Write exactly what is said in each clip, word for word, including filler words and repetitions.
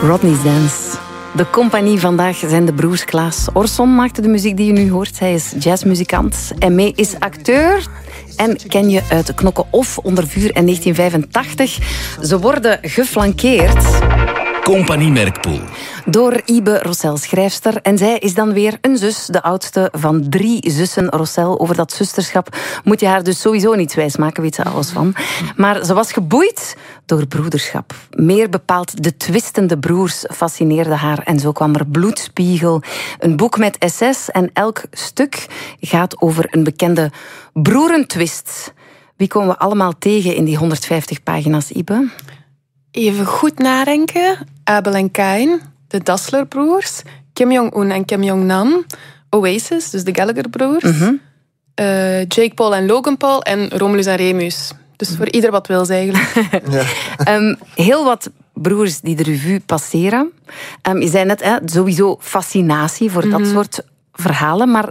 Rodney's Dance. De compagnie vandaag zijn de broers Klaas. Orson maakte de muziek die je nu hoort. Hij is jazzmuzikant. En May is acteur. En ken je uit Knokken of Onder vuur in negentien vijfentachtig. Ze worden geflankeerd... Compagnie Merkpoel. Door Ibe Rossel, schrijfster. En zij is dan weer een zus, de oudste van drie zussen. Rossel, over dat zusterschap moet je haar dus sowieso niets wijsmaken, weet ze alles van. Maar ze was geboeid door broederschap. Meer bepaald de twistende broers fascineerde haar. En zo kwam er Bloedspiegel, een boek met essays. En elk stuk gaat over een bekende broerentwist. Wie komen we allemaal tegen in die honderdvijftig pagina's, Ibe? Even goed nadenken. Abel en Kain, de Dassler-broers, Kim Jong-un en Kim Jong-nam, Oasis, dus de Gallagher-broers, Mm-hmm. uh, Jake Paul en Logan Paul en Romulus en Remus. Dus voor ieder wat wil, eigenlijk. Ja. um, heel wat broers die de revue passeren. Um, je zei net, hè, sowieso fascinatie voor mm-hmm. dat soort verhalen. Maar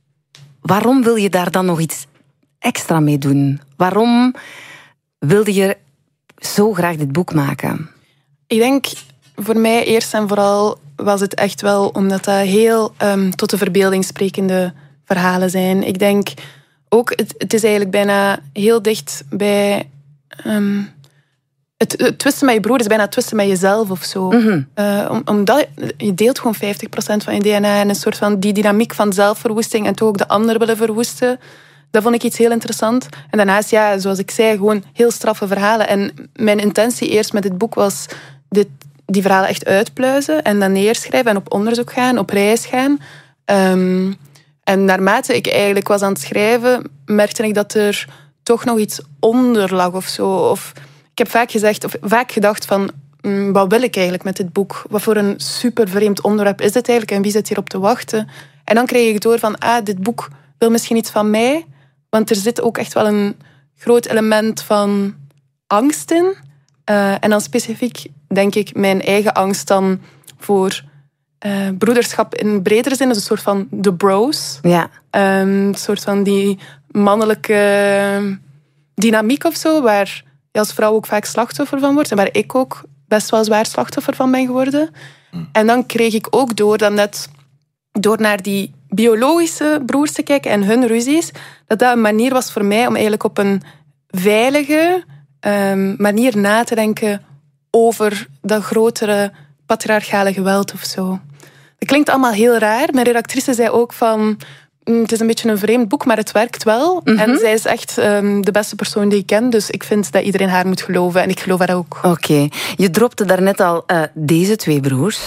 waarom wil je daar dan nog iets extra mee doen? Waarom wilde je zo graag dit boek maken? Ik denk, voor mij eerst en vooral was het echt wel omdat dat heel um, tot de verbeelding sprekende verhalen zijn. Ik denk ook, het, het is eigenlijk bijna heel dicht bij... Um, het, het twisten met je broer is bijna het twisten met jezelf of zo. Mm-hmm. Uh, om, omdat je deelt gewoon vijftig procent van je D N A en een soort van die dynamiek van zelfverwoesting en toch ook de ander willen verwoesten. Dat vond ik iets heel interessant. En daarnaast, ja, zoals ik zei, gewoon heel straffe verhalen. En mijn intentie eerst met dit boek was dit, die verhalen echt uitpluizen en dan neerschrijven en op onderzoek gaan, op reis gaan. Um, en naarmate ik eigenlijk was aan het schrijven, merkte ik dat er toch nog iets onder lag of zo. Of, ik heb vaak gezegd, of vaak gedacht van, um, wat wil ik eigenlijk met dit boek? Wat voor een super vreemd onderwerp is dit eigenlijk en wie zit hierop te wachten? En dan kreeg ik door van, ah, dit boek wil misschien iets van mij. Want er zit ook echt wel een groot element van angst in. Uh, en dan specifiek, denk ik, mijn eigen angst dan voor uh, broederschap in bredere zin. Dus een soort van de bros. Ja. Um, een soort van die mannelijke dynamiek of zo, waar je als vrouw ook vaak slachtoffer van wordt. En waar ik ook best wel zwaar slachtoffer van ben geworden. Mm. En dan kreeg ik ook door dat net door naar die biologische broers te kijken en hun ruzies, dat dat een manier was voor mij om eigenlijk op een veilige um, manier na te denken over dat grotere patriarchale geweld of zo. Dat klinkt allemaal heel raar. Mijn redactrice zei ook van, mm, het is een beetje een vreemd boek, maar het werkt wel. Mm-hmm. En zij is echt um, de beste persoon die ik ken, dus ik vind dat iedereen haar moet geloven en ik geloof haar ook. Oké. Okay. Je dropte daarnet al uh, deze twee broers.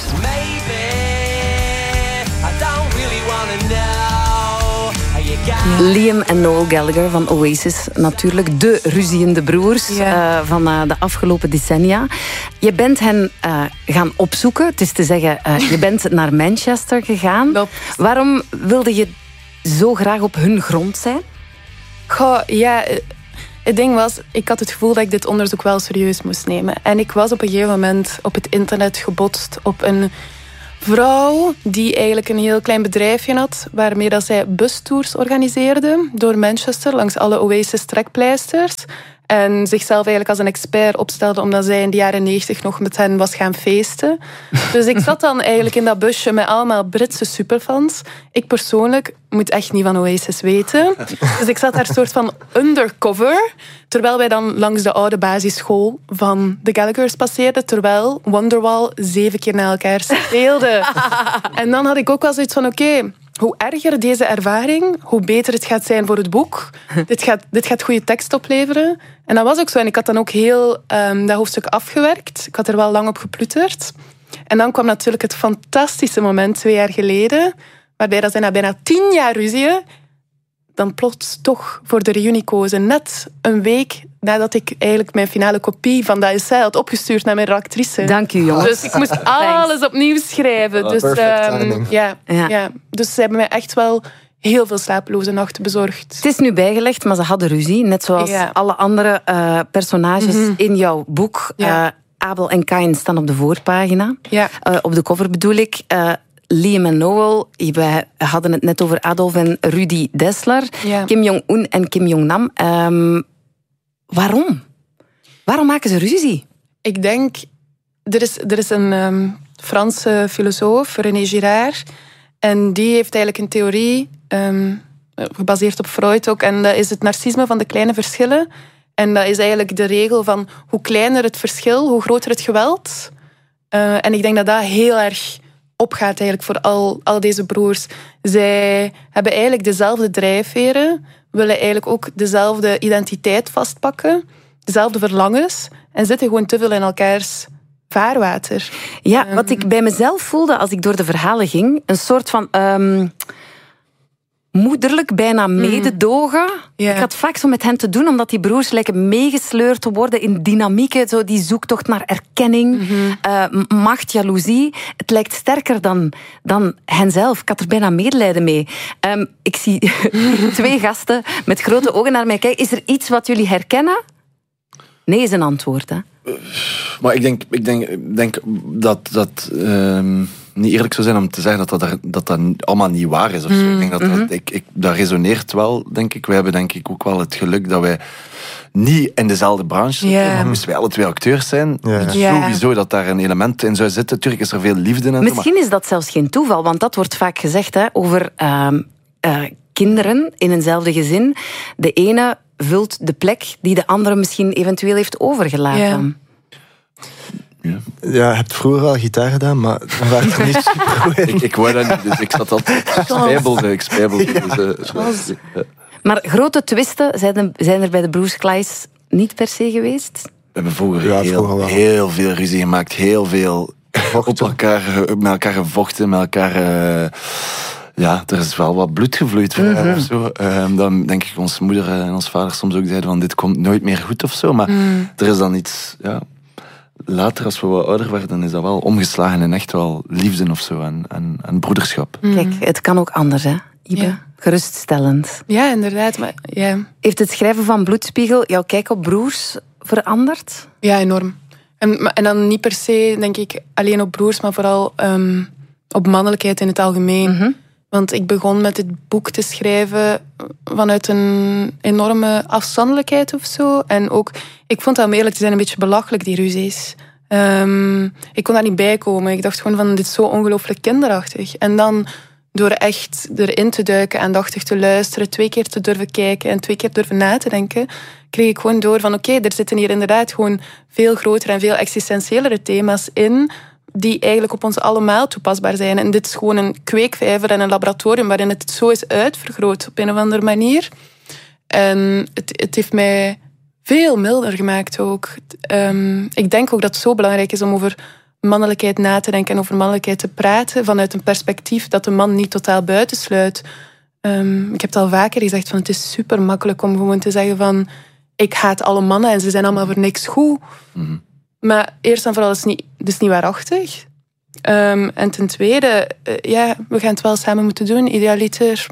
Ja. Liam en Noel Gallagher van Oasis. Natuurlijk de ruziende broers ja. uh, van uh, de afgelopen decennia. Je bent hen uh, gaan opzoeken. Het is te zeggen, uh, je bent naar Manchester gegaan. Klopt. Waarom wilde je zo graag op hun grond zijn? Goh, ja... Het ding was, ik had het gevoel dat ik dit onderzoek wel serieus moest nemen. En ik was op een gegeven moment op het internet gebotst op een vrouw die eigenlijk een heel klein bedrijfje had, waarmee dat zij bustours organiseerde door Manchester langs alle Oasis trekpleisters. En zichzelf eigenlijk als een expert opstelde, omdat zij in de jaren negentig nog met hen was gaan feesten. Dus ik zat dan eigenlijk in dat busje met allemaal Britse superfans. Ik persoonlijk moet echt niet van Oasis weten. Dus ik zat daar soort van undercover, terwijl wij dan langs de oude basisschool van de Gallaghers passeerden, terwijl Wonderwall zeven keer na elkaar speelde. En dan had ik ook wel zoiets van, oké, okay, hoe erger deze ervaring, hoe beter het gaat zijn voor het boek. dit, gaat, dit gaat goede tekst opleveren. En dat was ook zo. En ik had dan ook heel um, dat hoofdstuk afgewerkt. Ik had er wel lang op geploeterd. En dan kwam natuurlijk het fantastische moment twee jaar geleden, waarbij dat zij na bijna tien jaar ruzie dan plots toch voor de reunie kozen. Net een week nadat ik eigenlijk mijn finale kopie van dat essay had opgestuurd naar mijn redactrice. Dank u, jongens. Dus ik moest alles opnieuw schrijven. Oh, dus, um, ja, ja. Ja. dus ze hebben mij echt wel heel veel slapeloze nachten bezorgd. Het is nu bijgelegd, maar ze hadden ruzie. Net zoals ja. alle andere uh, personages mm-hmm. in jouw boek. Ja. Uh, Abel en Kain staan op de voorpagina. Ja. Uh, op de cover bedoel ik. Uh, Liam en Noel, we hadden het net over Adolf en Rudy Dassler. Ja. Kim Jong-un en Kim Jong-nam. Um, waarom? Waarom maken ze ruzie? Ik denk er is, er is een um, Franse filosoof, René Girard. En die heeft eigenlijk een theorie, um, gebaseerd op Freud ook. En dat is het narcisme van de kleine verschillen. En dat is eigenlijk de regel van hoe kleiner het verschil, hoe groter het geweld. Uh, en ik denk dat dat heel erg opgaat eigenlijk voor al, al deze broers. Zij hebben eigenlijk dezelfde drijfveren, willen eigenlijk ook dezelfde identiteit vastpakken, dezelfde verlangens en zitten gewoon te veel in elkaars vaarwater. Ja, um, wat ik bij mezelf voelde als ik door de verhalen ging, een soort van um, moederlijk, bijna mededogen. Mm. Yeah. Ik had vaak zo met hen te doen, omdat die broers lijken meegesleurd te worden in dynamieken, zo die zoektocht naar erkenning, mm-hmm. uh, macht, jaloezie. Het lijkt sterker dan, dan henzelf. Ik had er bijna medelijden mee. Um, ik zie twee gasten met grote ogen naar mij kijken. Is er iets wat jullie herkennen? Nee is een antwoord, hè? Maar ik denk, ik denk, ik denk dat dat um, niet eerlijk zou zijn om te zeggen dat dat, er, dat, dat allemaal niet waar is. Of zo. Mm, ik denk dat, mm-hmm. dat, ik, ik, dat resoneert wel, denk ik. Wij hebben denk ik ook wel het geluk dat wij niet in dezelfde branche zitten. Yeah. Maar moesten wij alle twee acteurs zijn. Yeah. Dus yeah. sowieso dat daar een element in zou zitten. Tuurlijk is er veel liefde in. Misschien maar... is dat zelfs geen toeval, want dat wordt vaak gezegd hè, over uh, uh, kinderen in eenzelfde gezin. De ene vult de plek die de andere misschien eventueel heeft overgelaten. Ja, ja je hebt vroeger al gitaar gedaan, maar dan waren er niet super goed in. Ik, ik wou dat niet, dus ik zat altijd... Ik spijbelde, ik spijbelde. Ja. Dus, uh, dus, ja. Maar grote twisten zijn, zijn er bij de Broers Claes niet per se geweest? We hebben vroeger, ja, heel, vroeger heel veel ruzie gemaakt, heel veel op elkaar, met elkaar gevochten, met elkaar... Uh, Ja, er is wel wat bloed gevloeid. Mm-hmm. Of zo. Uh, dan denk ik onze moeder en ons vader soms ook zeiden van dit komt nooit meer goed of zo. Maar mm. er is dan iets... Ja, later, als we wat ouder werden, is dat wel omgeslagen in echt wel liefde of zo. En, en, en broederschap. Mm. Kijk, het kan ook anders, hè, Ibe? Ja. Geruststellend. Ja, inderdaad. Maar, ja. Heeft het schrijven van Bloedspiegel jouw kijk op broers veranderd? Ja, enorm. En, en dan niet per se, denk ik, alleen op broers, maar vooral um, op mannelijkheid in het algemeen. Mm-hmm. Want ik begon met dit boek te schrijven vanuit een enorme afstandelijkheid of zo. En ook, ik vond dat om eerlijk te zijn een beetje belachelijk, die ruzies. Um, ik kon daar niet bij komen. Ik dacht gewoon van, dit is zo ongelooflijk kinderachtig. En dan, door echt erin te duiken, aandachtig te luisteren, twee keer te durven kijken en twee keer durven na te denken, kreeg ik gewoon door van, oké, okay, er zitten hier inderdaad gewoon veel grotere en veel existentiëlere thema's in, die eigenlijk op ons allemaal toepasbaar zijn. En dit is gewoon een kweekvijver en een laboratorium waarin het zo is uitvergroot op een of andere manier. En het, het heeft mij veel milder gemaakt ook. Um, ik denk ook dat het zo belangrijk is om over mannelijkheid na te denken en over mannelijkheid te praten vanuit een perspectief dat de man niet totaal buitensluit. Um, ik heb het al vaker gezegd, van het is super makkelijk om gewoon te zeggen van ik haat alle mannen en ze zijn allemaal voor niks goed. Mm-hmm. Maar eerst en vooral is het niet, het is niet waarachtig. Um, en ten tweede, uh, ja, we gaan het wel samen moeten doen, idealiter.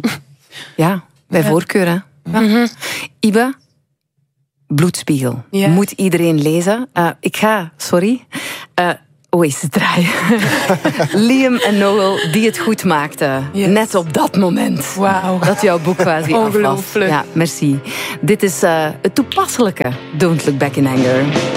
Ja, bij ja. voorkeur, hè. Ja. Mm-hmm. Ibe, Bloedspiegel. Ja. Moet iedereen lezen. Uh, ik ga, sorry... Uh, Oh, eens draaien. Liam en Noel, die het goed maakten. Yes. Net op dat moment. Wauw. Dat jouw boek quasi af was. Ongelooflijk. Ja, merci. Dit is uh, het toepasselijke Don't Look Back in Anger.